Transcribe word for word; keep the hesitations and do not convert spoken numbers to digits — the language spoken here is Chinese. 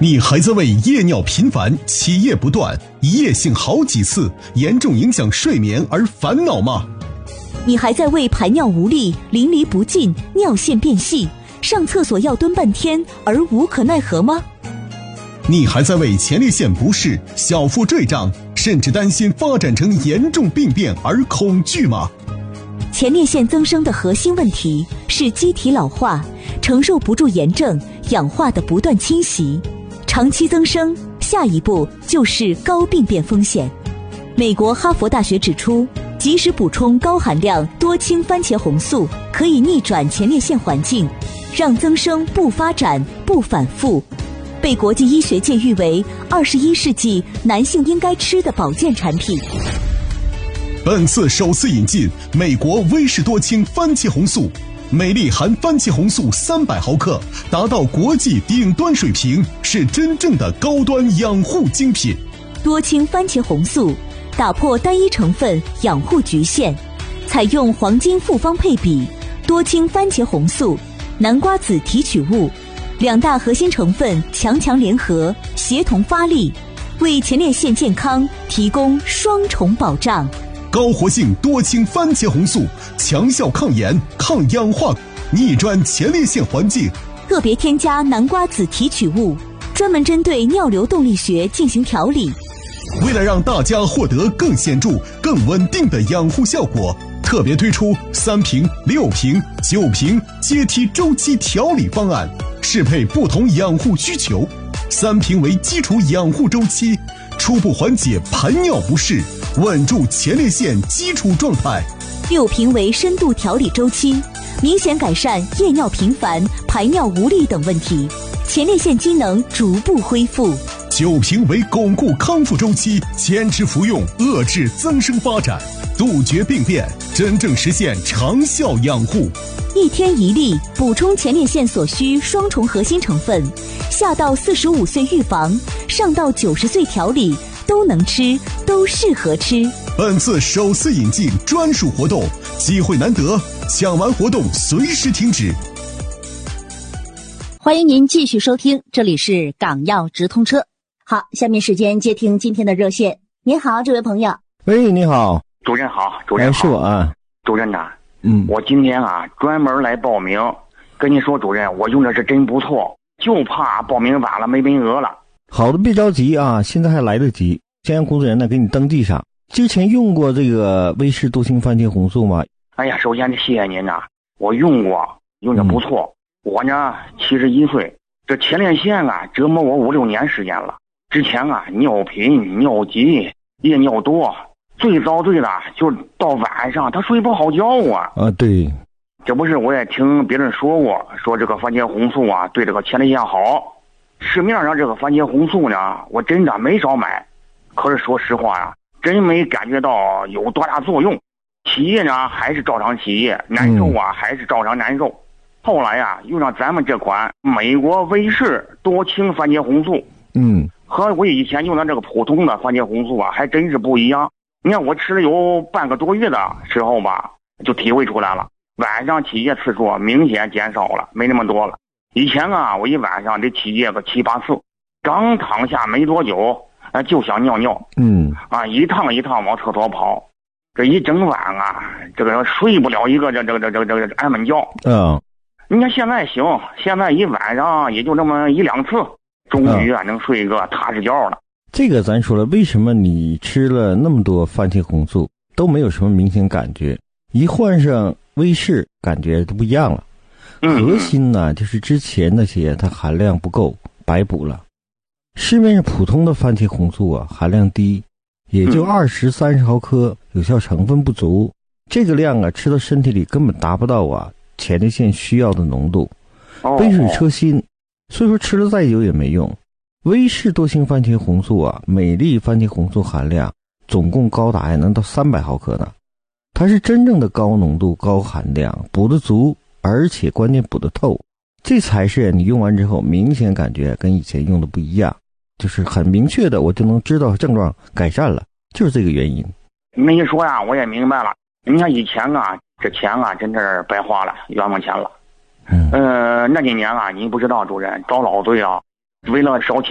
你还在为夜尿频繁、起夜不断、一夜性好几次、严重影响睡眠而烦恼吗？ 你还在为排尿无力、淋漓不尽、尿线变细、上厕所要蹲半天而无可奈何吗？ 你还在为前列腺不适、小腹坠胀，甚至担心发展成严重病变而恐惧吗？ 前列腺增生的核心问题是机体老化，承受不住炎症、氧化的不断侵袭，长期增生，下一步就是高病变风险。美国哈佛大学指出，及时补充高含量多氢番茄红素，可以逆转前列腺环境，让增生不发展、不反复，被国际医学界誉为二十一世纪男性应该吃的保健产品。 本次首次引进美国威士多氢番茄红素，每粒含番茄红素三百毫克，达到国际顶端水平，是真正的高端养护精品。 多氢番茄红素打破单一成分养护局限，采用黄金复方配比，多氢番茄红素、南瓜籽提取物两大核心成分强强联合，协同发力，为前列腺健康提供双重保障。 高活性多氢番茄红素，强效抗炎、抗氧化，逆转前列腺环境。 特别添加南瓜籽提取物，专门针对尿流动力学进行调理。 为了让大家获得更显著、更稳定的养护效果，特别推出三瓶、六瓶、九瓶阶梯周期调理方案，适配不同养护需求。三瓶为基础养护周期，初步缓解排尿不适，稳住前列腺基础状态。 六瓶为深度调理周期，明显改善夜尿频繁、排尿无力等问题，前列腺机能逐步恢复。 九瓶为巩固康复周期，坚持服用，遏制增生发展，杜绝病变，真正实现长效养护。 一天一粒，补充前列腺所需双重核心成分，下到四十五岁预防，上到九十岁调理，都能吃，都适合吃。 本次首次引进专属活动，机会难得，抢完活动随时停止。 欢迎您继续收听，这里是港药直通车。好，下面时间接听今天的热线。您好，这位朋友。 喂，你好， 主任好，主任好。 哎，是我啊。 主任呐， 嗯， 我今天啊专门来报名，跟您说，主任，我用的是真不错，就怕报名晚了没名额了。 好的，别着急啊，现在还来得及。先让工作人员呢给你登记上。之前用过这个威士多氢番茄红素吗？ 哎呀，首先谢谢您呐，我用过，用的不错。嗯、我呢七十一岁，这前列腺啊折磨我五六年时间了。之前啊尿频、尿急、夜尿多，最遭罪的就是到晚上他睡不好觉啊。 啊，对， 这不是我也听别人说过，说这个番茄红素啊对这个前列腺好。市面上这个番茄红素呢，我真的没少买，可是说实话呀，真没感觉到有多大作用。起夜呢还是照常起夜，难受啊、嗯、还是照常难受。后来呀用上咱们这款美国威士多氢番茄红素， 嗯， 和我以前用的这个普通的番茄红素啊还真是不一样。你看我吃了有半个多月的时候吧，就体会出来了，晚上起夜次数明显减少了，没那么多了。以前啊我一晚上得起夜个七八次，刚躺下没多久啊就想尿尿， 嗯， 啊一趟一趟往厕所跑，这一整晚啊这个睡不了一个这这这这这这安稳觉。 嗯， 你看现在行，现在一晚上也就这么一两次，终于啊能睡一个踏实觉了。 这个咱说了，为什么你吃了那么多番茄红素都没有什么明显感觉，一换上威士感觉都不一样了。核心呢就是之前那些它含量不够，白补了。市面上普通的番茄红素啊含量低，也就二十三十毫克，有效成分不足，这个量啊吃到身体里根本达不到啊前列腺需要的浓度，杯水车薪，所以说吃了再久也没用。威士多氢番茄红素啊，每粒番茄红素含量总共高达呀能到三百毫克呢，它是真正的高浓度高含量，补得足，而且关键补得透，这才是你用完之后明显感觉跟以前用的不一样，就是很明确的我就能知道症状改善了，就是这个原因。 那一说呀我也明白了，你看以前啊这钱啊真是白花了，冤枉钱了。 嗯， 呃那几年啊你不知道主任找老罪啊，为了少起